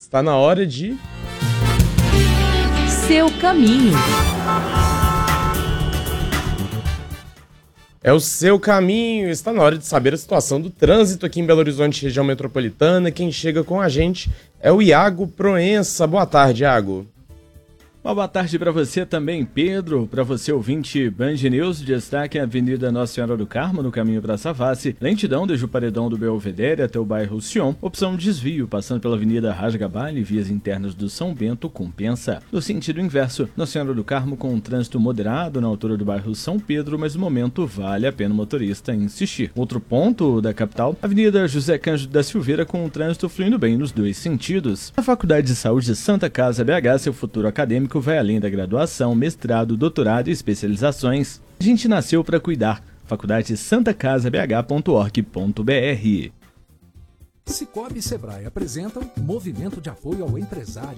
Está na hora de... Seu caminho. É o seu caminho. Está na hora de saber a situação do trânsito aqui em Belo Horizonte, região metropolitana. Quem chega com a gente é o Iago Proença. Boa tarde, Iago. Uma boa tarde para você também, Pedro. Para você, ouvinte Band News, destaque a Avenida Nossa Senhora do Carmo, no caminho para Savassi. Lentidão desde o paredão do Belvedere até o bairro Sion. Opção desvio, passando pela Avenida Rasgabale, vias internas do São Bento, compensa. No sentido inverso, Nossa Senhora do Carmo com um trânsito moderado na altura do bairro São Pedro, mas no momento vale a pena o motorista insistir. Outro ponto da capital, Avenida José Cândido da Silveira com o trânsito fluindo bem nos dois sentidos. A Faculdade de Saúde de Santa Casa BH, seu futuro acadêmico vai além da graduação, mestrado, doutorado e especializações. A gente nasceu para cuidar. Faculdade santacasabh.org.br. Cicobi e Sebrae apresentam Movimento de Apoio ao Empresário.